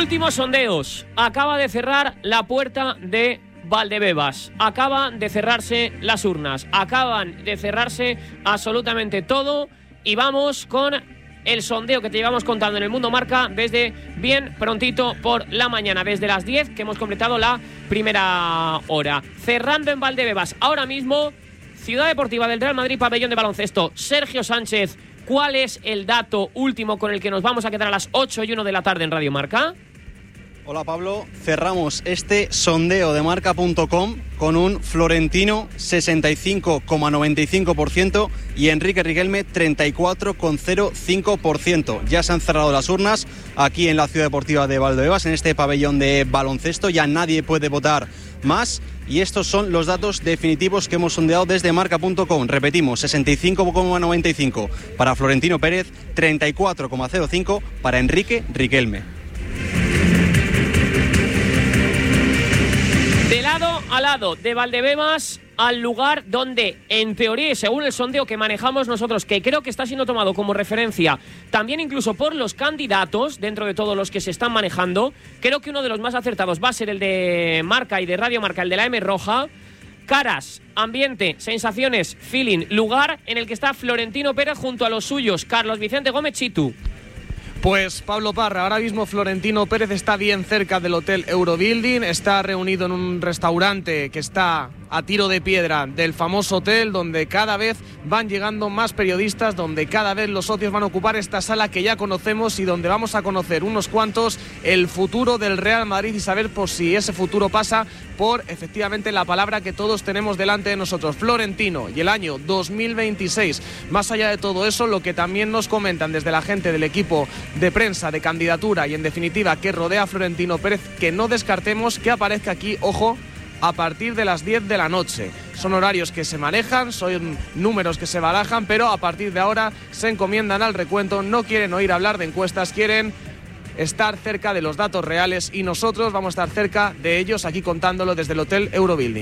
Últimos sondeos. Acaba de cerrar la puerta de Valdebebas. Acaban de cerrarse las urnas. Acaban de cerrarse absolutamente todo. Y vamos con el sondeo que te llevamos contando en el Mundo Marca desde bien prontito por la mañana, desde las 10 que hemos completado la primera hora. Cerrando en Valdebebas ahora mismo, Ciudad Deportiva del Real Madrid, pabellón de baloncesto. Sergio Sánchez, ¿cuál es el dato último con el que nos vamos a quedar a las 8:01 de la tarde en Radio Marca? Hola Pablo, cerramos este sondeo de marca.com con un Florentino 65,95% y Enrique Riquelme 34,05%. Ya se han cerrado las urnas aquí en la Ciudad Deportiva de Valdebebas, en este pabellón de baloncesto. Ya nadie puede votar más y estos son los datos definitivos que hemos sondeado desde marca.com. Repetimos, 65,95% para Florentino Pérez, 34,05% para Enrique Riquelme. De lado a lado, de Valdebebas al lugar donde, en teoría, según el sondeo que manejamos nosotros, que creo que está siendo tomado como referencia, también incluso por los candidatos, dentro de todos los que se están manejando, creo que uno de los más acertados va a ser el de Marca y de Radio Marca, el de la M Roja. Caras, ambiente, sensaciones, feeling, lugar en el que está Florentino Pérez junto a los suyos, Carlos Vicente Gómez Chitu. Pues Pablo Parra, ahora mismo Florentino Pérez está bien cerca del Hotel Eurobuilding, está reunido en un restaurante que está a tiro de piedra del famoso hotel, donde cada vez van llegando más periodistas, donde cada vez los socios van a ocupar esta sala que ya conocemos y donde vamos a conocer unos cuantos el futuro del Real Madrid y saber por si ese futuro pasa por efectivamente la palabra que todos tenemos delante de nosotros, Florentino, y el año 2026. Más allá de todo eso, lo que también nos comentan desde la gente del equipo de prensa, de candidatura y en definitiva que rodea a Florentino Pérez, que no descartemos que aparezca aquí, ojo, a partir de las 10 de la noche. Son horarios que se manejan, son números que se barajan, pero a partir de ahora se encomiendan al recuento, no quieren oír hablar de encuestas, quieren estar cerca de los datos reales y nosotros vamos a estar cerca de ellos aquí contándolo desde el Hotel Eurobuilding.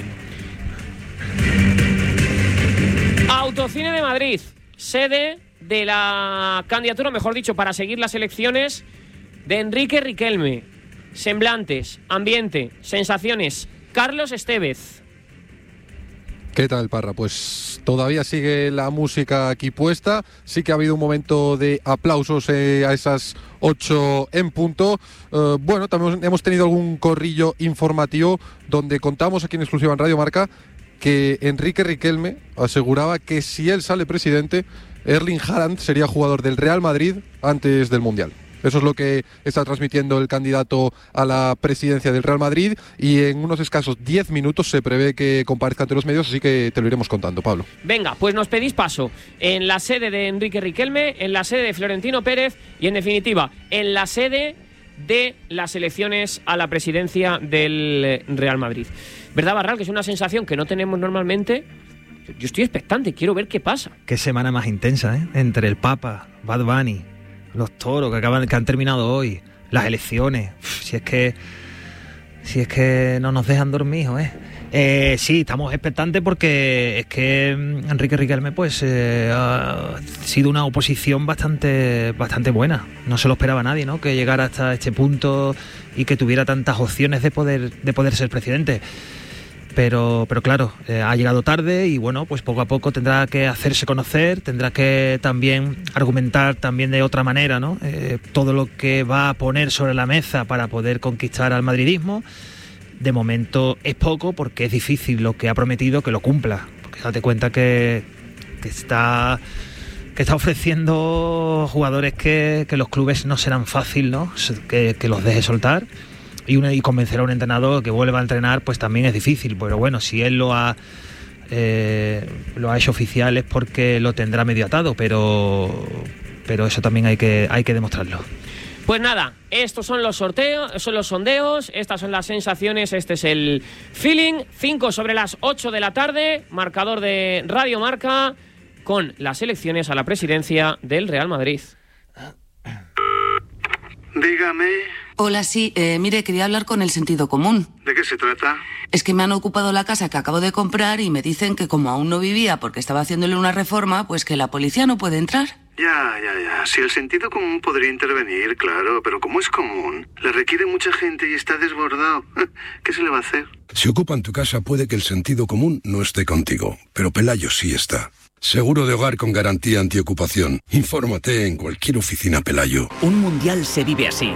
Autocine de Madrid, sede de la candidatura, mejor dicho, para seguir las elecciones de Enrique Riquelme. Semblantes, ambiente, sensaciones. Carlos Estevez. ¿Qué tal, Parra? Pues todavía sigue la música aquí puesta. Sí que ha habido un momento de aplausos a esas 8 en punto. Bueno, también hemos tenido algún corrillo informativo donde contamos aquí en exclusiva en Radio Marca que Enrique Riquelme aseguraba que si él sale presidente, Erling Haaland sería jugador del Real Madrid antes del Mundial. Eso es lo que está transmitiendo el candidato a la presidencia del Real Madrid y en unos escasos 10 minutos se prevé que comparezca ante los medios, así que te lo iremos contando, Pablo. Venga, pues nos pedís paso en la sede de Enrique Riquelme, en la sede de Florentino Pérez y en definitiva en la sede de las elecciones a la presidencia del Real Madrid. ¿Verdad, Barral? Que es una sensación que no tenemos normalmente. Yo estoy expectante, quiero ver qué pasa. Qué semana más intensa, ¿eh? Entre el Papa, Bad Bunny, los toros que han terminado hoy, las elecciones. Si es que no nos dejan dormir, sí, estamos expectantes porque es que Enrique Riquelme pues ha sido una oposición bastante buena. No se lo esperaba nadie, ¿no? Que llegara hasta este punto y que tuviera tantas opciones de poder ser presidente. Pero claro, ha llegado tarde y bueno, pues poco a poco tendrá que hacerse conocer, tendrá que también argumentar también de otra manera, ¿no? Todo lo que va a poner sobre la mesa para poder conquistar al madridismo. De momento es poco porque es difícil lo que ha prometido que lo cumpla. Porque date cuenta que está ofreciendo jugadores que los clubes no serán fácil, ¿no? Que los deje soltar. Y convencer a un entrenador que vuelva a entrenar pues también es difícil, pero bueno, si él lo ha hecho oficial es porque lo tendrá medio atado, pero eso también hay que demostrarlo. Pues nada, estos son los sorteos, son los sondeos, estas son las sensaciones, este es el feeling. 5 sobre las 8 de la tarde, marcador de Radio Marca con las elecciones a la presidencia del Real Madrid. Dígame. Hola, sí, mire, quería hablar con el sentido común. ¿De qué se trata? Es que me han ocupado la casa que acabo de comprar y me dicen que como aún no vivía porque estaba haciéndole una reforma, pues que la policía no puede entrar. Ya. Si el sentido común podría intervenir, claro, pero como es común, le requiere mucha gente y está desbordado. ¿Qué se le va a hacer? Si ocupan tu casa puede que el sentido común no esté contigo, pero Pelayo sí está. Seguro de hogar con garantía antiocupación. Infórmate en cualquier oficina Pelayo. Un mundial se vive así.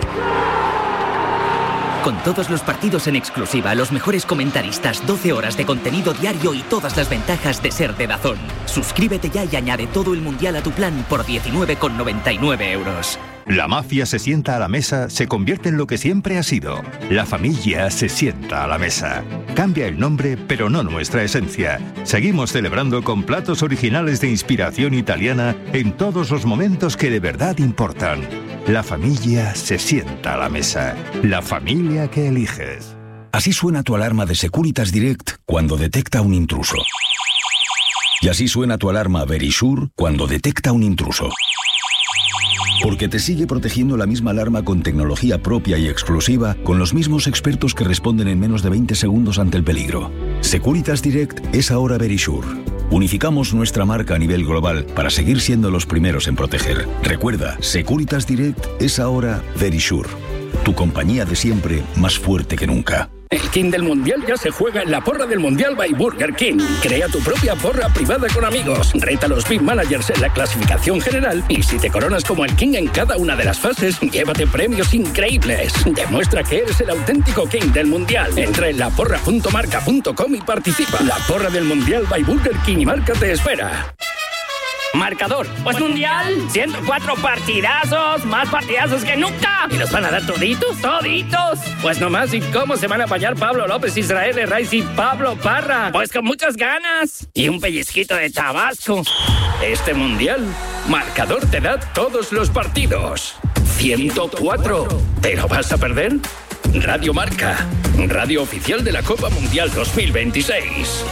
Con todos los partidos en exclusiva, los mejores comentaristas, 12 horas de contenido diario y todas las ventajas de ser de DAZN. Suscríbete ya y añade todo el mundial a tu plan por 19,99 euros. La mafia se sienta a la mesa, se convierte en lo que siempre ha sido. La familia se sienta a la mesa. Cambia el nombre, pero no nuestra esencia. Seguimos celebrando con platos originales de inspiración italiana en todos los momentos que de verdad importan. La familia se sienta a la mesa. La familia que eliges. Así suena tu alarma de Securitas Direct cuando detecta un intruso. Y así suena tu alarma Verisure cuando detecta un intruso. Porque te sigue protegiendo la misma alarma con tecnología propia y exclusiva, con los mismos expertos que responden en menos de 20 segundos ante el peligro. Securitas Direct es ahora Verisure. Unificamos nuestra marca a nivel global para seguir siendo los primeros en proteger. Recuerda, Securitas Direct es ahora Verisure. Tu compañía de siempre más fuerte que nunca. El King del Mundial ya se juega en la porra del Mundial by Burger King. Crea tu propia porra privada con amigos. Reta a los Big Managers en la clasificación general y si te coronas como el King en cada una de las fases, llévate premios increíbles. Demuestra que eres el auténtico King del Mundial. Entra en laporra.marca.com y participa. La porra del Mundial by Burger King y Marca te espera. Marcador, pues mundial, 104 partidazos, más partidazos que nunca. ¿Y los van a dar toditos? ¡Toditos! Pues nomás, ¿y cómo se van a apañar Pablo López, Israel Herraiz y Pablo Parra? Pues con muchas ganas y un pellizquito de Tabasco. Este mundial, Marcador te da todos los partidos. 104, ¿te lo vas a perder? Radio Marca, radio oficial de la Copa Mundial 2026.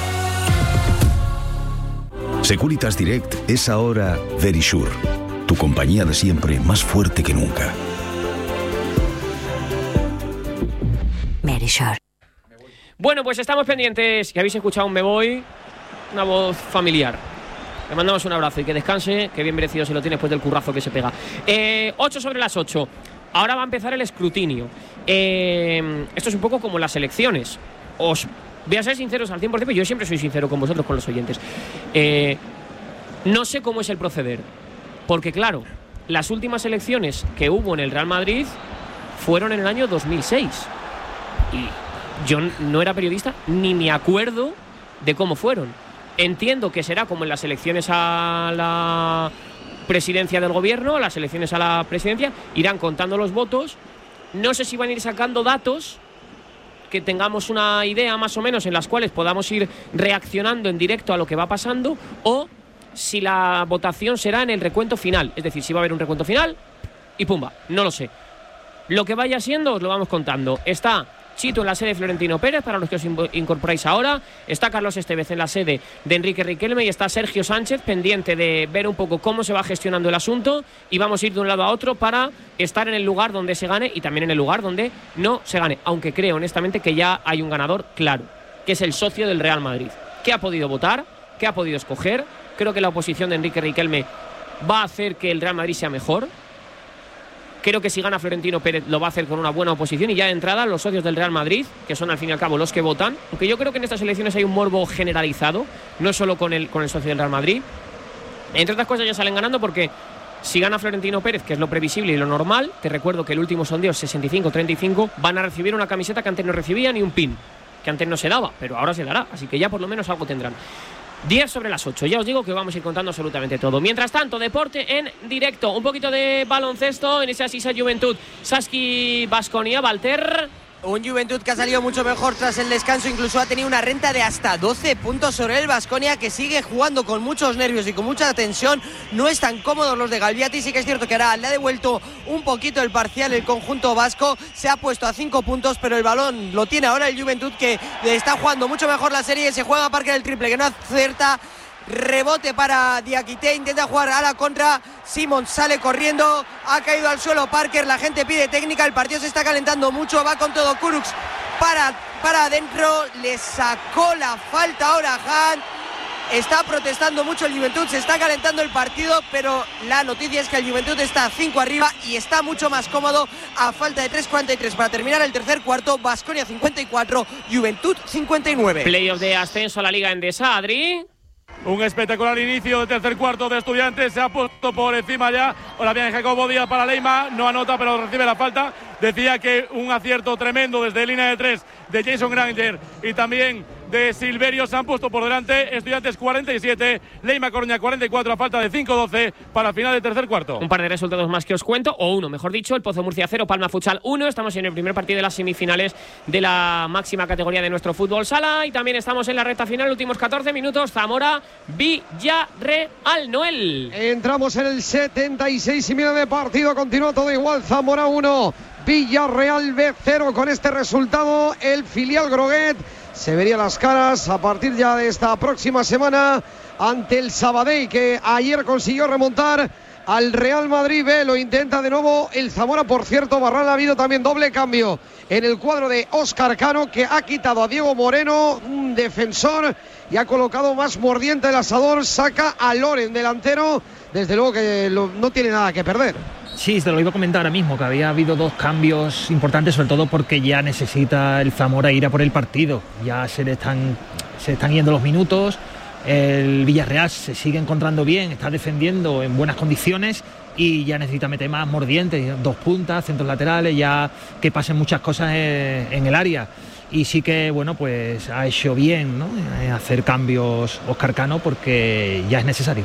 Securitas Direct es ahora Verisure, tu compañía de siempre más fuerte que nunca. Verisure. Bueno, pues estamos pendientes. Que habéis escuchado un Me Voy, una voz familiar. Le mandamos un abrazo y que descanse, que bien merecido se lo tiene después del currazo que se pega. 8 sobre las 8. Ahora va a empezar el escrutinio. Esto es un poco como las elecciones. Voy a ser sinceros al 100%, pero yo siempre soy sincero con vosotros, con los oyentes. No sé cómo es el proceder. Porque, claro, las últimas elecciones que hubo en el Real Madrid fueron en el año 2006. Y yo no era periodista ni me acuerdo de cómo fueron. Entiendo que será como en las elecciones a la presidencia del gobierno, las elecciones a la presidencia, irán contando los votos. No sé si van a ir sacando datos que tengamos una idea más o menos en las cuales podamos ir reaccionando en directo a lo que va pasando, o si la votación será en el recuento final, es decir, si va a haber un recuento final y pumba, no lo sé. Lo que vaya siendo os lo vamos contando. Está Chito en la sede de Florentino Pérez, para los que os incorporáis ahora. Está Carlos Estevez en la sede de Enrique Riquelme y está Sergio Sánchez pendiente de ver un poco cómo se va gestionando el asunto, y vamos a ir de un lado a otro para estar en el lugar donde se gane y también en el lugar donde no se gane, aunque creo honestamente que ya hay un ganador claro, que es el socio del Real Madrid, que ha podido votar, que ha podido escoger. Creo que la oposición de Enrique Riquelme va a hacer que el Real Madrid sea mejor. Creo que si gana Florentino Pérez lo va a hacer con una buena oposición, y ya de entrada los socios del Real Madrid, que son al fin y al cabo los que votan, aunque yo creo que en estas elecciones hay un morbo generalizado, no solo con el socio del Real Madrid. Entre otras cosas ya salen ganando porque si gana Florentino Pérez, que es lo previsible y lo normal, te recuerdo que el último sondeo es 65-35, van a recibir una camiseta que antes no recibían y un pin, que antes no se daba, pero ahora se dará, así que ya por lo menos algo tendrán. 10 sobre las 8, ya os digo que vamos a ir contando absolutamente todo. Mientras tanto, deporte en directo, un poquito de baloncesto en esa Sisa Juventud Saski Baskonia. Walter. Un Juventud que ha salido mucho mejor tras el descanso, incluso ha tenido una renta de hasta 12 puntos sobre el Baskonia, que sigue jugando con muchos nervios y con mucha tensión. No están cómodos los de Galviati, sí que es cierto que ahora le ha devuelto un poquito el parcial el conjunto vasco, se ha puesto a 5 puntos, pero el balón lo tiene ahora el Juventud, que está jugando mucho mejor la serie. Se juega a Parker el triple, que no acierta. Rebote para Diakité, intenta jugar a la contra, Simons sale corriendo, ha caído al suelo Parker, la gente pide técnica, el partido se está calentando mucho, va con todo Kurucs para adentro, le sacó la falta ahora Han. Está protestando mucho el Juventud, se está calentando el partido, pero la noticia es que el Juventud está 5 arriba y está mucho más cómodo a falta de 3:43 para terminar el tercer cuarto. Baskonia 54, Juventud 59. Playoff de ascenso a la Liga Endesa, Adri. Un espectacular inicio del tercer cuarto de Estudiantes. Se ha puesto por encima ya. Ahora viene Jacobo Díaz para Leyma. No anota, pero recibe la falta. Decía que un acierto tremendo desde línea de 3 de Jason Granger y también de Silverio. Se han puesto por delante. Estudiantes 47, Leyma Coruña 44 a falta de 5-12 para el final del tercer cuarto. Un par de resultados más que os cuento, o uno, mejor dicho. El Pozo Murcia 0, Palma Futsal 1. Estamos en el primer partido de las semifinales de la máxima categoría de nuestro fútbol sala. Y también estamos en la recta final, últimos 14 minutos. Zamora, Villarreal. Noel. Entramos en el 76 y medio de partido. Continúa todo igual. Zamora 1, Villarreal B0. Con este resultado, el filial Groguet se vería las caras a partir ya de esta próxima semana ante el Sabadell, que ayer consiguió remontar al Real Madrid B. Lo intenta de nuevo el Zamora. Por cierto, Barral, ha habido también doble cambio en el cuadro de Óscar Cano, que ha quitado a Diego Moreno, un defensor, y ha colocado más mordiente el asador. Saca a Loren, delantero. Desde luego que no tiene nada que perder. Sí, te lo iba a comentar ahora mismo, que había habido dos cambios importantes, sobre todo porque ya necesita el Zamora ir a por el partido. Ya se le están yendo los minutos, el Villarreal se sigue encontrando bien, está defendiendo en buenas condiciones y ya necesita meter más mordientes, 2 puntas, centros laterales, ya que pasen muchas cosas en el área. Y sí que, bueno, pues ha hecho bien, ¿no?, hacer cambios Óscar Cano, porque ya es necesario.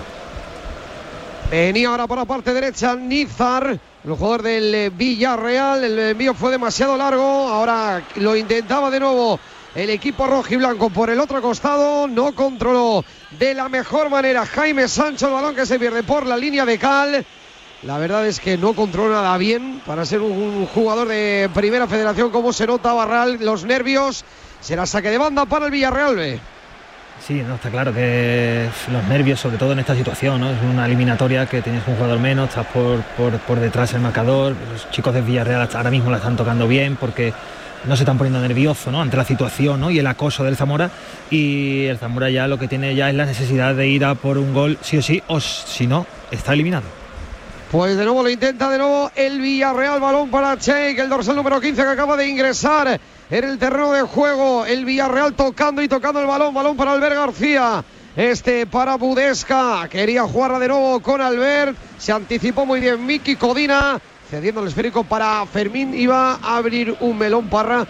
Venía ahora por la parte derecha Nizar, el jugador del Villarreal. El envío fue demasiado largo. Ahora lo intentaba de nuevo el equipo rojiblanco por el otro costado. No controló de la mejor manera Jaime Sancho el balón, que se pierde por la línea de cal. La verdad es que no controla nada bien para ser un jugador de primera federación. Como se nota, Barral, los nervios. Será saque de banda para el Villarreal B. Sí, no, está claro que los nervios, sobre todo en esta situación, ¿no? Es una eliminatoria que tienes un jugador menos, estás por detrás del marcador. Los chicos de Villarreal ahora mismo la están tocando bien porque no se están poniendo nerviosos, ¿no?, ante la situación, ¿no?, y el acoso del Zamora. Y el Zamora ya lo que tiene ya es la necesidad de ir a por un gol sí o sí, o si no, está eliminado. Pues de nuevo lo intenta de nuevo el Villarreal. Balón para Cheik, el dorsal número 15, que acaba de ingresar en el terreno de juego. El Villarreal tocando el balón. Balón para Albert García. Para Budesca. Quería jugar de nuevo con Albert. Se anticipó muy bien Miki Codina, cediendo el esférico para Fermín. Iba a abrir un melón, Parra,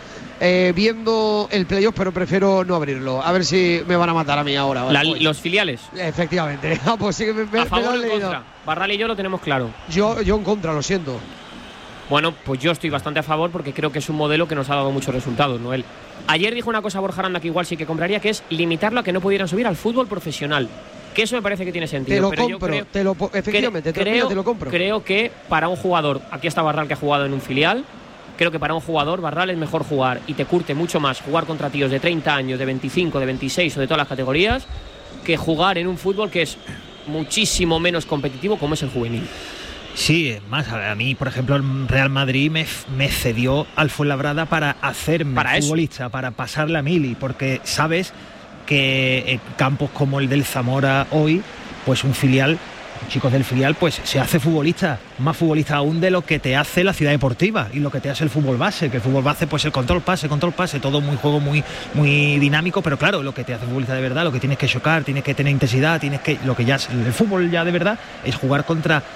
viendo el playoff, pero prefiero no abrirlo. A ver si me van a matar a mí ahora. Los filiales. Efectivamente. Pues sí que a favor o en contra. Barral y yo lo tenemos claro. Yo en contra, lo siento. Bueno, pues yo estoy bastante a favor, porque creo que es un modelo que nos ha dado muchos resultados, Noel. Ayer dijo una cosa Borja Aranda que igual sí que compraría, que es limitarlo a que no pudieran subir al fútbol profesional. Que eso me parece que tiene sentido. Te lo compro, efectivamente, te lo compro. Creo que para un jugador, aquí está Barral, que ha jugado en un filial, creo que para un jugador, Barral, es mejor jugar, y te curte mucho más jugar contra tíos de 30 años, de 25, de 26 o de todas las categorías, que jugar en un fútbol que es muchísimo menos competitivo, como es el juvenil. Sí, más a mí, por ejemplo, el Real Madrid me cedió al Fuenlabrada para hacerme futbolista, para pasarle a Mili, porque sabes que en campos como el del Zamora hoy, pues un filial, chicos del filial, pues se hace futbolista, más futbolista aún de lo que te hace la Ciudad Deportiva y lo que te hace el fútbol base, que el fútbol base, pues el control pase, todo muy juego muy dinámico, pero claro, lo que te hace futbolista de verdad, lo que tienes que chocar, tienes que tener intensidad, lo que ya el fútbol ya de verdad es jugar contra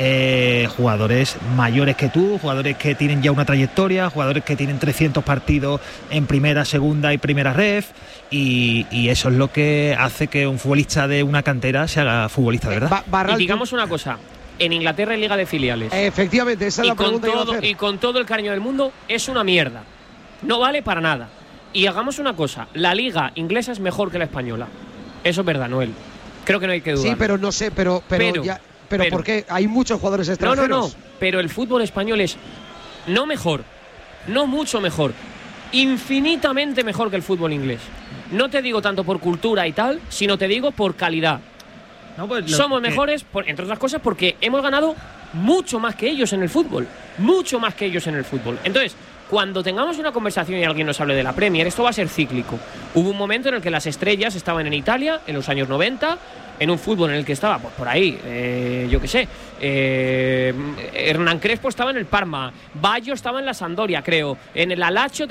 jugadores mayores que tú, jugadores que tienen ya una trayectoria, jugadores que tienen 300 partidos en primera, segunda y primera ref, y eso es lo que hace que un futbolista de una cantera se haga futbolista, ¿verdad? Y digamos una cosa, en Inglaterra hay liga de filiales. Efectivamente, esa es la pregunta que iba a hacer. Y con todo el cariño del mundo, es una mierda. No vale para nada. Y hagamos una cosa, la liga inglesa es mejor que la española. Eso es verdad, Noel. Creo que no hay que dudar. Sí, pero no sé, pero ¿por qué? Hay muchos jugadores extranjeros. No, pero el fútbol español es no mejor, no mucho mejor, infinitamente mejor que el fútbol inglés. No te digo tanto por cultura y tal, sino te digo por calidad. Somos mejores, entre otras cosas, porque hemos ganado mucho más que ellos en el fútbol. Mucho más que ellos en el fútbol. Entonces, cuando tengamos una conversación y alguien nos hable de la Premier, esto va a ser cíclico. Hubo un momento en el que las estrellas estaban en Italia, en los años 90, en un fútbol en el que estaba, pues por ahí, yo qué sé, Hernán Crespo estaba en el Parma, Baggio estaba en la Sampdoria, creo, en el Alacho,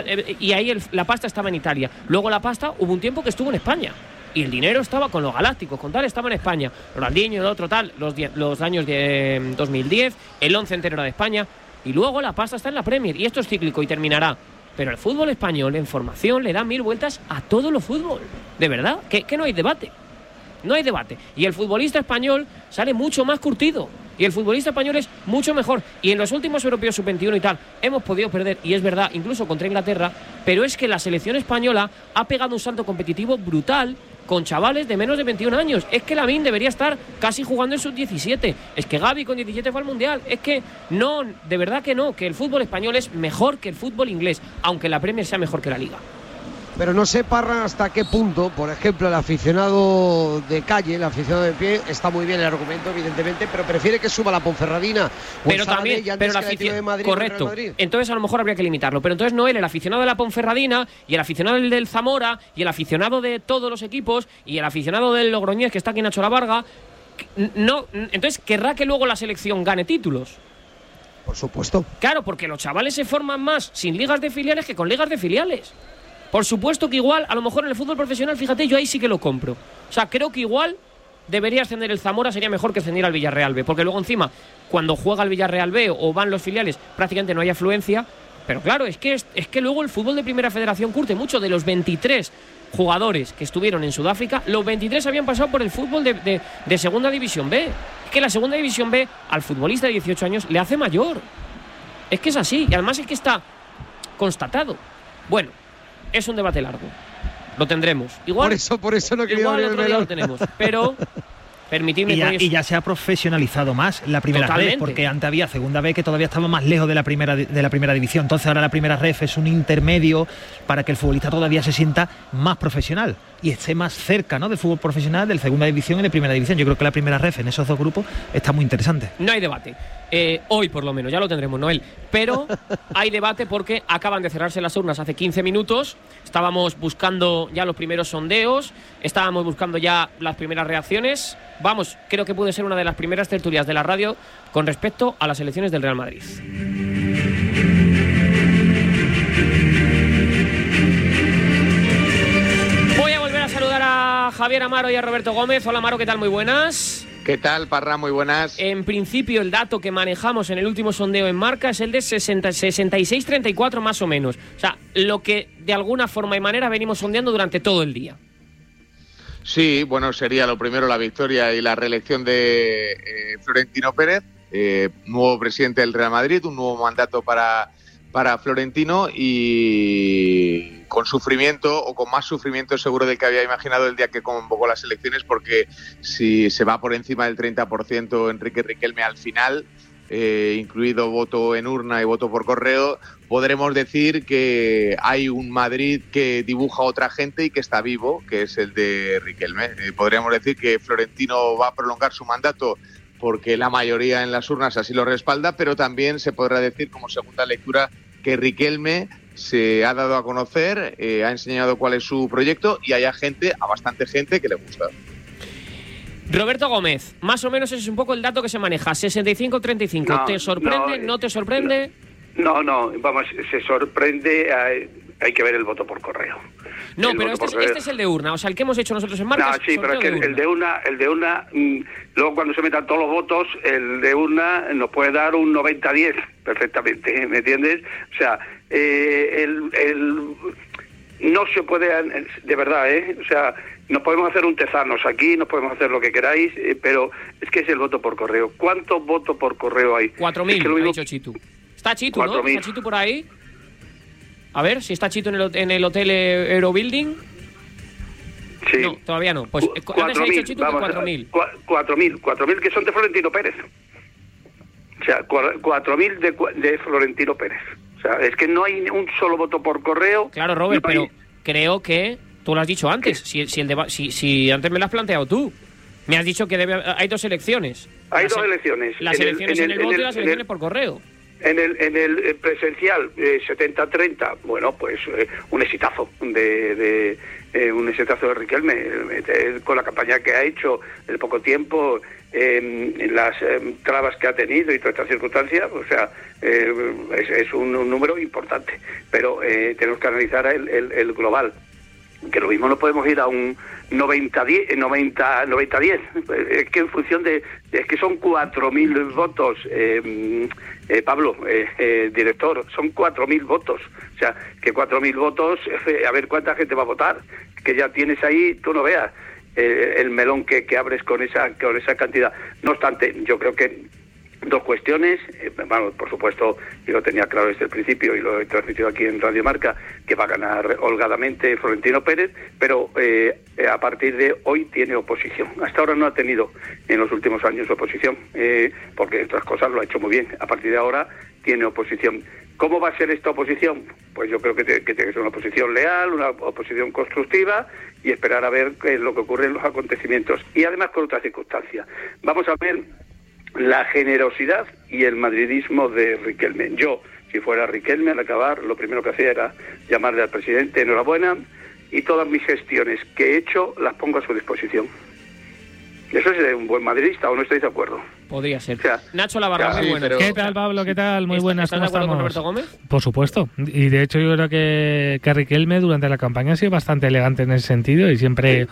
y ahí la pasta estaba en Italia. Luego la pasta, hubo un tiempo que estuvo en España. Y el dinero estaba con los galácticos, con tal, estaba en España. Ronaldinho, el otro tal, los años de 2010, el 11 entero era de España. Y luego la pasta está en la Premier. Y esto es cíclico y terminará. Pero el fútbol español, en formación, le da 1000 vueltas a todo lo fútbol. De verdad, que no hay debate. No hay debate. Y el futbolista español sale mucho más curtido. Y el futbolista español es mucho mejor. Y en los últimos europeos sub-21 y tal, hemos podido perder, y es verdad, incluso contra Inglaterra, pero es que la selección española ha pegado un salto competitivo brutal con chavales de menos de 21 años. Es que Lamine debería estar casi jugando en sub-17. Es que Gavi con 17 fue al Mundial. Es que no, de verdad que no, que el fútbol español es mejor que el fútbol inglés, aunque la Premier sea mejor que la Liga. Pero no sé, Parra, hasta qué punto, por ejemplo, el aficionado de calle, el aficionado de pie, está muy bien el argumento, evidentemente, pero prefiere que suba la Ponferradina. Pero también, pero el aficionado de Madrid, correcto. Entonces a lo mejor habría que limitarlo. Pero entonces Noel, el aficionado de la Ponferradina, y el aficionado del Zamora, y el aficionado de todos los equipos, y el aficionado del Logroñés, que está aquí Nacho La Varga, no, entonces querrá que luego la selección gane títulos. Por supuesto. Claro, porque los chavales se forman más sin ligas de filiales que con ligas de filiales. Por supuesto que igual, a lo mejor en el fútbol profesional, fíjate, yo ahí sí que lo compro. O sea, creo que igual debería ascender el Zamora, sería mejor que ascendiera al Villarreal B, porque luego encima, cuando juega el Villarreal B o van los filiales, prácticamente no hay afluencia. Pero claro, es que luego el fútbol de Primera Federación curte mucho. De los 23 jugadores que estuvieron en Sudáfrica, los 23 habían pasado por el fútbol de Segunda División B. Es que la Segunda División B al futbolista de 18 años le hace mayor. Es que es así, y además es que está constatado. Bueno, es un debate largo. Lo tendremos. Igual, por eso no quería abrir el melón. Lo tenemos, pero permitidme y ya se ha profesionalizado más la primera red, porque antes había segunda B que todavía estaba más lejos de la primera división. Entonces ahora la primera red es un intermedio para que el futbolista todavía se sienta más profesional y esté más cerca, ¿no?, del fútbol profesional, de segunda división y de primera división. Yo creo que la primera red en esos dos grupos está muy interesante. No hay debate. Hoy por lo menos, ya lo tendremos, Noel. Pero hay debate porque acaban de cerrarse las urnas hace 15 minutos. Estábamos buscando ya los primeros sondeos, estábamos buscando ya las primeras reacciones. Vamos, creo que puede ser una de las primeras tertulias de la radio con respecto a las elecciones del Real Madrid. Voy a volver a saludar a Javier Amaro y a Roberto Gómez. Hola, Amaro, ¿qué tal? Muy buenas. ¿Qué tal, Parra? Muy buenas. En principio, el dato que manejamos en el último sondeo en Marca es el de 66-34 más o menos. O sea, lo que de alguna forma y manera venimos sondeando durante todo el día. Sí, bueno, sería lo primero la victoria y la reelección de Florentino Pérez, nuevo presidente del Real Madrid, un nuevo mandato para Florentino, y con sufrimiento o con más sufrimiento seguro del que había imaginado el día que convocó las elecciones, porque si se va por encima del 30% Enrique Riquelme al final, incluido voto en urna y voto por correo, podremos decir que hay un Madrid que dibuja a otra gente y que está vivo, que es el de Riquelme. Podríamos decir que Florentino va a prolongar su mandato porque la mayoría en las urnas así lo respalda, pero también se podrá decir como segunda lectura que Riquelme se ha dado a conocer, ha enseñado cuál es su proyecto y hay a bastante gente que le gusta. Roberto Gómez, más o menos ese es un poco el dato que se maneja, 65-35. No, ¿te sorprende? ¿No te sorprende? No, vamos, se sorprende, hay que ver el voto por correo. No, pero este es el de urna, o sea, el que hemos hecho nosotros en Marca. No, sí, pero es que el de urna, luego cuando se metan todos los votos, el de urna nos puede dar un 90-10 perfectamente, ¿me entiendes? O sea, no se puede, de verdad, o sea, nos podemos hacer un tezanos aquí, nos podemos hacer lo que queráis, pero es que es el voto por correo. ¿Cuántos votos por correo hay? 4.000, ha dicho Chitu. Está Chitu, 4.000. ¿No? ¿Está Chitu por ahí? A ver, si está Chito en el hotel Eurobuilding. Sí. No, todavía no. Pues antes ha dicho Chito que 4.000. 4.000 que son de Florentino Pérez. O sea, 4.000 de Florentino Pérez. O sea, es que no hay un solo voto por correo. Claro, Robert, no pero creo que tú lo has dicho antes. Si antes me lo has planteado tú. Me has dicho que hay dos elecciones. Hay dos elecciones. Las elecciones en el voto y las elecciones por correo. En el presencial, 70-30, bueno, pues un exitazo de Riquelme, con la campaña que ha hecho, el poco tiempo, las trabas que ha tenido y toda esta circunstancia, o sea, es un número importante, pero tenemos que analizar el global, que lo mismo no podemos ir a un 90-10, es que en función es que son 4.000 votos, Pablo, director, son 4.000 votos, o sea, que 4.000 votos, a ver cuánta gente va a votar, que ya tienes ahí, tú no veas el melón que abres con esa cantidad. No obstante, yo creo que dos cuestiones, bueno, por supuesto, yo lo tenía claro desde el principio y lo he transmitido aquí en Radio Marca, que va a ganar holgadamente Florentino Pérez, pero a partir de hoy tiene oposición. Hasta ahora no ha tenido en los últimos años oposición, porque otras cosas lo ha hecho muy bien. A partir de ahora tiene oposición. ¿Cómo va a ser esta oposición? Pues yo creo que tiene que ser una oposición leal, una oposición constructiva y esperar a ver qué es lo que ocurre en los acontecimientos. Y además con otra circunstancia. Vamos a ver la generosidad y el madridismo de Riquelme. Yo, si fuera Riquelme, al acabar, lo primero que hacía era llamarle al presidente, enhorabuena, y todas mis gestiones que he hecho las pongo a su disposición. ¿Eso es de un buen madridista o no estáis de acuerdo? Podría ser. O sea, Nacho Labarra, muy buenas. ¿Qué tal, Pablo? ¿Qué tal? Muy buenas. ¿Estás de acuerdo con Roberto Gómez? Por supuesto. Y de hecho yo creo que Riquelme durante la campaña ha sido bastante elegante en ese sentido y siempre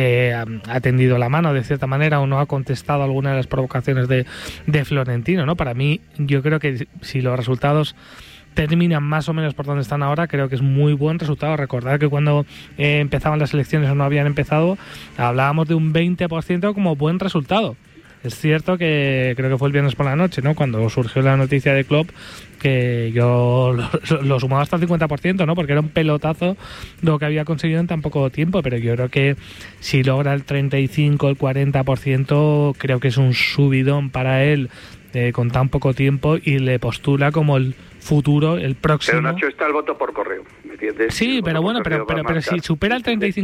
ha tendido la mano de cierta manera o no ha contestado alguna de las provocaciones de Florentino, ¿no? Para mí, yo creo que si los resultados terminan más o menos por donde están ahora, creo que es muy buen resultado. Recordad que cuando empezaban las elecciones o no habían empezado, hablábamos de un 20% como buen resultado. Es cierto que creo que fue el viernes por la noche, ¿no? Cuando surgió la noticia de Klopp, que yo lo sumaba hasta el 50%, ¿no? Porque era un pelotazo lo que había conseguido en tan poco tiempo, pero yo creo que si logra el 35, el 40%, creo que es un subidón para él con tan poco tiempo y le postula como el futuro, el próximo. Pero Nacho, está el voto por correo, ¿me entiendes? Sí, pero bueno, pero si supera el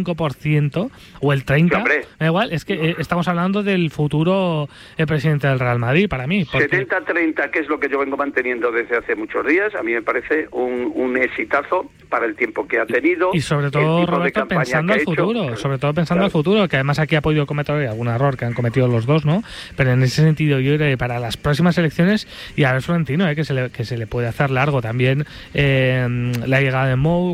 35% o el 30%, sí, da igual, es que estamos hablando del futuro presidente del Real Madrid, para mí. Porque 70-30, que es lo que yo vengo manteniendo desde hace muchos días, a mí me parece un exitazo para el tiempo que ha tenido. Y sobre todo, Roberto, pensando al futuro, sobre todo pensando al futuro, que además aquí ha podido cometer algún error que han cometido los dos, ¿no? Pero en ese sentido, yo creo que para las próximas elecciones, y a ver Florentino, que se le puede hacer largo también la llegada de Mou,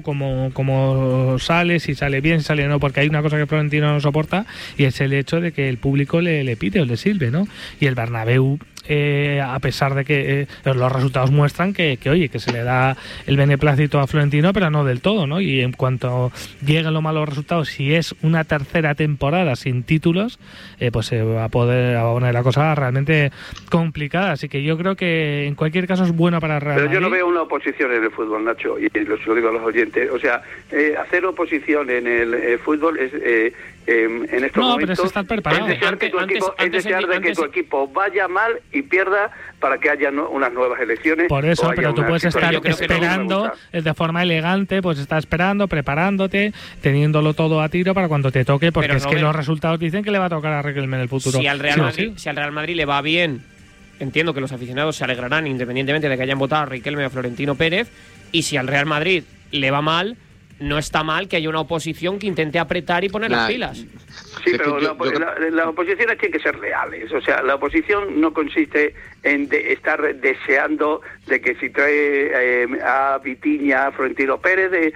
como sale, si sale bien, si sale no, porque hay una cosa que Florentino no soporta y es el hecho de que el público le pite o le silbe, ¿no? Y el Bernabéu, a pesar de que los resultados muestran que oye, que se le da el beneplácito a Florentino, pero no del todo, ¿no? Y en cuanto lleguen los malos resultados, si es una tercera temporada sin títulos, pues se va a poner la cosa realmente complicada. Así que yo creo que en cualquier caso es bueno para el Real Madrid. Pero yo no veo una oposición en el fútbol, Nacho, y lo digo a los oyentes. O sea, hacer oposición en el fútbol es en estos momentos, pero es estar preparado. Es desear que tu equipo vaya mal y pierda para que haya unas nuevas elecciones. Por eso, pero tú puedes estar esperando de forma elegante, pues estar esperando, preparándote, teniéndolo todo a tiro para cuando te toque, porque pero, es Robert, que los resultados dicen que le va a tocar a Riquelme en el futuro. Si al Real Madrid le va bien, entiendo que los aficionados se alegrarán independientemente de que hayan votado a Riquelme o a Florentino Pérez, y si al Real Madrid le va mal, no está mal que haya una oposición que intente apretar y poner las pilas. Sí, pero la oposición tiene que ser leales. O sea, la oposición no consiste en estar deseando de que si trae a Vitiña, a Florentino Pérez,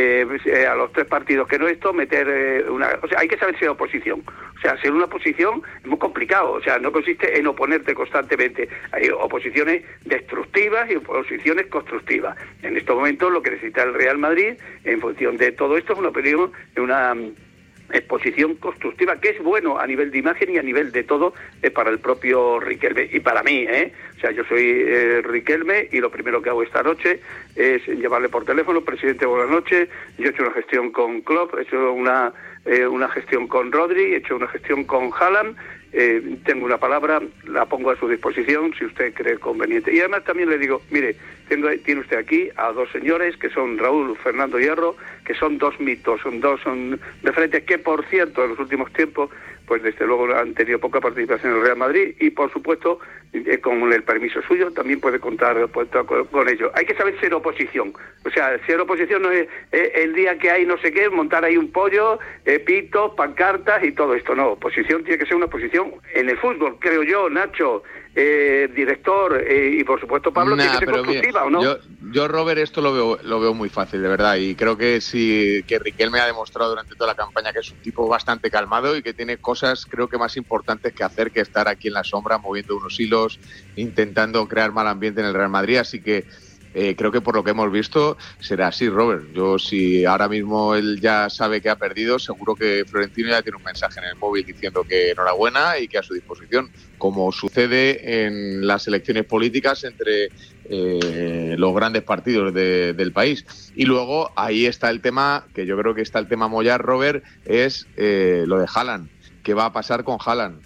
a los 3 partidos que no esto, meter una... O sea, hay que saber ser oposición. O sea, ser una oposición es muy complicado. O sea, no consiste en oponerte constantemente. Hay oposiciones destructivas y oposiciones constructivas. En estos momentos lo que necesita el Real Madrid, en función de todo esto, es una opinión, una exposición constructiva, que es bueno a nivel de imagen y a nivel de todo para el propio Riquelme y para mí, o sea, yo soy Riquelme y lo primero que hago esta noche es llevarle por teléfono: presidente, buenas noches, yo he hecho una gestión con Klopp, he hecho una gestión con Rodri, he hecho una gestión con Haaland, tengo una palabra, la pongo a su disposición si usted cree conveniente. Y además también le digo, mire, tiene usted aquí a 2 señores que son Raúl, Fernando Hierro, que son 2 mitos, son referentes que, por cierto, en los últimos tiempos pues desde luego han tenido poca participación en el Real Madrid y por supuesto con el permiso suyo también puede contar con ello. Hay que saber ser oposición, o sea, ser oposición no es el día que hay no sé qué, montar ahí un pollo, pitos, pancartas y todo esto, no, oposición tiene que ser una oposición en el fútbol, creo yo, Nacho, director y por supuesto Pablo, tiene que ser constructiva, ¿o no? Yo Robert, esto lo veo muy fácil, de verdad, y creo que que Riquelme ha demostrado durante toda la campaña que es un tipo bastante calmado y que tiene cosas, creo que más importantes que hacer que estar aquí en la sombra moviendo unos hilos, intentando crear mal ambiente en el Real Madrid, así que creo que por lo que hemos visto será así, Robert. Yo, si ahora mismo él ya sabe que ha perdido, seguro que Florentino ya tiene un mensaje en el móvil diciendo que enhorabuena y que a su disposición, como sucede en las elecciones políticas entre los grandes partidos del país. Y luego ahí está el tema, que yo creo que está el tema mollar, Robert, es lo de Haaland. ¿Qué va a pasar con Haaland?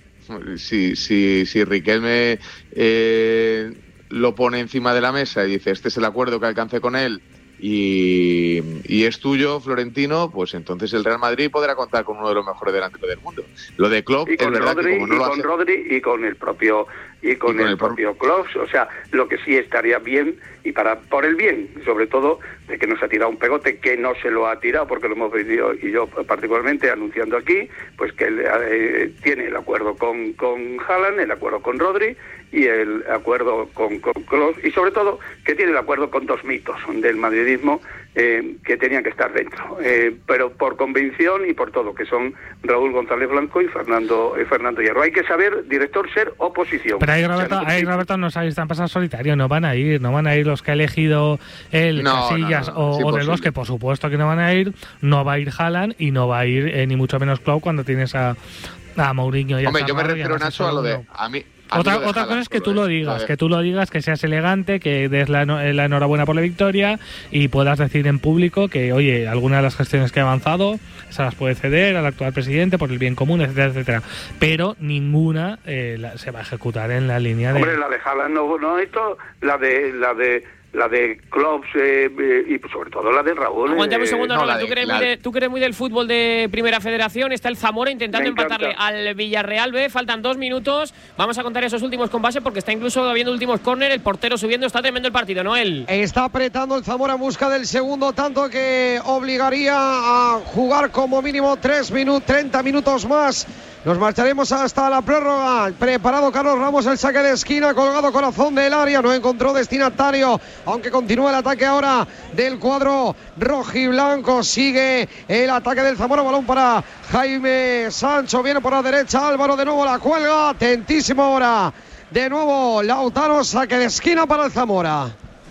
Si Riquelme lo pone encima de la mesa y dice este es el acuerdo que alcancé con él y es tuyo, Florentino, pues entonces el Real Madrid podrá contar con uno de los mejores delanteros del mundo. Lo de Klopp es verdad que como no lo hace... Rodri y con el propio Klopp, o sea, lo que sí estaría bien y por el bien, sobre todo de que nos ha tirado un pegote, que no se lo ha tirado porque lo hemos venido y yo particularmente anunciando aquí, pues que él tiene el acuerdo con Haaland, el acuerdo con Rodri y el acuerdo con Klopp y sobre todo que tiene el acuerdo con dos mitos del madridismo que tenían que estar dentro, pero por convicción y por todo, que son Raúl González Blanco y Fernando Hierro. Hay que saber, director, ser oposición. Pero ahí Roberto no sabéis, están pasando solitario, no van a ir los que ha elegido él, Casillas o Del Bosque, por supuesto que no van a ir, no va a ir Haaland y no va a ir ni mucho menos Klopp cuando tienes a Mourinho y a yo me refiero, Nacho, a lo de... Otra cosa es que tú lo digas, que seas elegante, que des la enhorabuena por la victoria y puedas decir en público que, oye, alguna de las gestiones que ha avanzado se las puede ceder al actual presidente por el bien común, etcétera, etcétera. Pero ninguna se va a ejecutar en la línea de... Hombre, la de Haaland no esto, la de Klopp y sobre todo la de Raúl. Aguántame un segundo, Robert. Tú que eres muy del fútbol de Primera Federación. Está el Zamora intentando empatarle al Villarreal B. Faltan 2 minutos. Vamos a contar esos últimos compases porque está incluso habiendo últimos córner. El portero subiendo. Está tremendo el partido, Noel. Está apretando el Zamora en busca del segundo tanto que obligaría a jugar como mínimo 30 minutos más. Nos marcharemos hasta la prórroga. Preparado Carlos Ramos, el saque de esquina, colgado corazón del área, no encontró destinatario, aunque continúa el ataque ahora del cuadro rojiblanco. Sigue el ataque del Zamora, balón para Jaime Sancho, viene por la derecha, Álvaro de nuevo la cuelga, atentísimo ahora. De nuevo Lautaro, saque de esquina para el Zamora.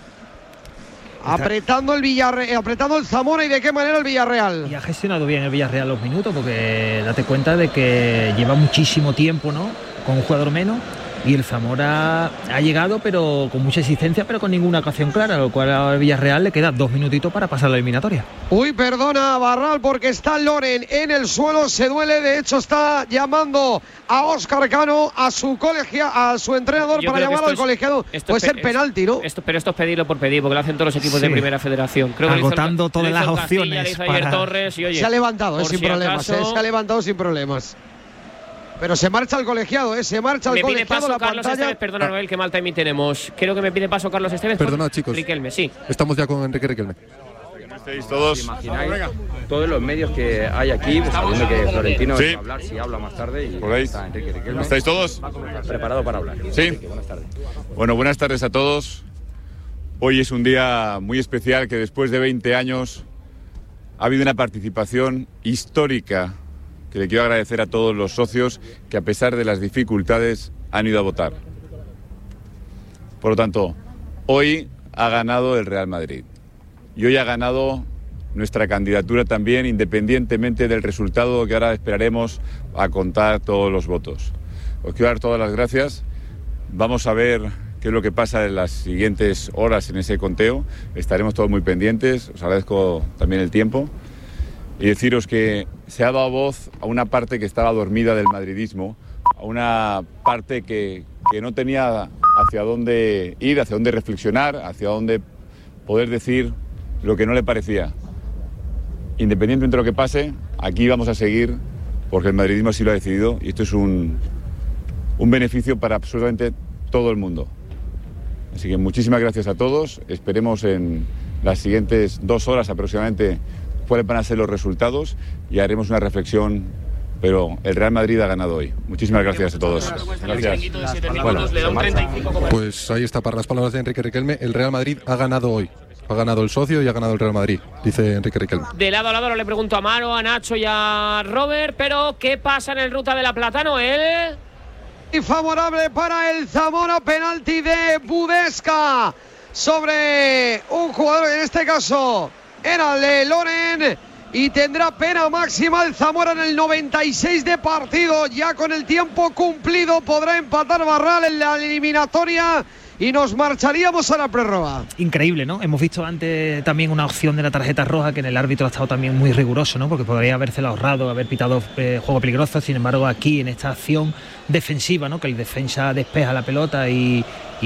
Apretando el Zamora, y de qué manera el Villarreal. Y ha gestionado bien el Villarreal los minutos, porque date cuenta de que lleva muchísimo tiempo, ¿no?, con un jugador menos, y el Zamora ha llegado pero con mucha existencia, pero con ninguna ocasión clara, lo cual al Villarreal le queda 2 minutitos para pasar la eliminatoria. Uy, perdona Barral, porque está Loren en el suelo, se duele, de hecho está llamando a Óscar Cano, a su entrenador, para llamar al colegiado. Puede ser penalti, ¿no? Pero esto es pedirlo por pedir, porque lo hacen todos los equipos de Primera Federación. Creo agotando todas las opciones. Torres y, oye, se ha levantado sin problemas, se ha levantado sin problemas. Pero se marcha el colegiado, se marcha el colegiado. Me pide paso Carlos Esteves, perdona Noel, qué mal timing tenemos. Creo que me pide paso Carlos Esteves. Perdona, chicos. Riquelme, sí. Estamos ya con Enrique Riquelme. ¿Estáis todos? ¿Imagináis todos los medios que hay aquí, pues, sabiendo que Florentino va a hablar, si habla más tarde? Y está Enrique Riquelme. ¿Estáis todos? Preparado para hablar. Sí. Enrique, buenas tardes. Bueno, buenas tardes a todos. Hoy es un día muy especial, que después de 20 años ha habido una participación histórica, que le quiero agradecer a todos los socios que, a pesar de las dificultades, han ido a votar. Por lo tanto, hoy ha ganado el Real Madrid y hoy ha ganado nuestra candidatura también, independientemente del resultado, que ahora esperaremos a contar todos los votos. Os quiero dar todas las gracias. Vamos a ver qué es lo que pasa en las siguientes horas en ese conteo. Estaremos todos muy pendientes. Os agradezco también el tiempo. Y deciros que se ha dado voz a una parte que estaba dormida del madridismo, a una parte que no tenía hacia dónde ir, hacia dónde reflexionar, hacia dónde poder decir lo que no le parecía. Independientemente de lo que pase, aquí vamos a seguir porque el madridismo así lo ha decidido y esto es un beneficio para absolutamente todo el mundo. Así que muchísimas gracias a todos. Esperemos en las siguientes 2 horas aproximadamente cuáles van a ser los resultados y haremos una reflexión, pero el Real Madrid ha ganado hoy. Muchísimas gracias a todos. Gracias. Bueno, pues ahí está, para las palabras de Enrique Riquelme, el Real Madrid ha ganado hoy. Ha ganado el socio y ha ganado el Real Madrid, dice Enrique Riquelme. De lado a lado le pregunto a Maro, a Nacho y a Robert, pero ¿qué pasa en el Ruta de la Plata, Noel? Y favorable para el Zamora, penalti de Budesca sobre un jugador, en este caso era de Loren, y tendrá pena máxima el Zamora en el 96 de partido. Ya con el tiempo cumplido podrá empatar Barral en la eliminatoria y nos marcharíamos a la prórroga. Increíble, ¿no? Hemos visto antes también una opción de la tarjeta roja, que en el árbitro ha estado también muy riguroso, ¿no? Porque podría habérsela ahorrado, haber pitado juego peligroso. Sin embargo, aquí en esta acción defensiva, ¿no? Que el defensa despeja la pelota y